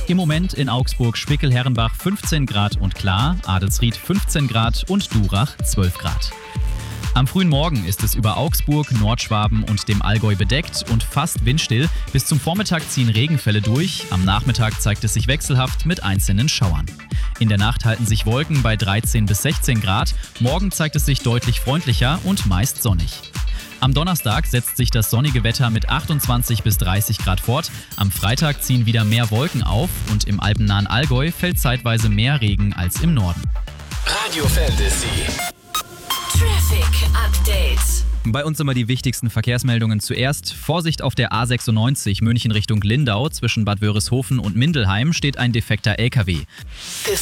Im Moment in Augsburg Spickel-Herrenbach 15 Grad und klar, Adelsried 15 Grad und Durach 12 Grad. Am frühen Morgen ist es über Augsburg, Nordschwaben und dem Allgäu bedeckt und fast windstill. Bis zum Vormittag ziehen Regenfälle durch. Am Nachmittag zeigt es sich wechselhaft mit einzelnen Schauern. In der Nacht halten sich Wolken bei 13 bis 16 Grad. Morgen zeigt es sich deutlich freundlicher und meist sonnig. Am Donnerstag setzt sich das sonnige Wetter mit 28 bis 30 Grad fort. Am Freitag ziehen wieder mehr Wolken auf und im alpennahen Allgäu fällt zeitweise mehr Regen als im Norden. Radio Fantasy. Traffic Update. Bei uns immer die wichtigsten Verkehrsmeldungen zuerst. Vorsicht auf der A96 München Richtung Lindau. Zwischen Bad Wörishofen und Mindelheim steht ein defekter LKW.